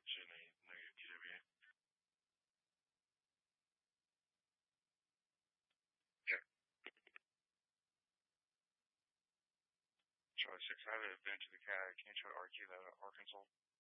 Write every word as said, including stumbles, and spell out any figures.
去那那个 T W A。Yeah. So I six have it been to the cat. I can't try to argue that at Arkansas.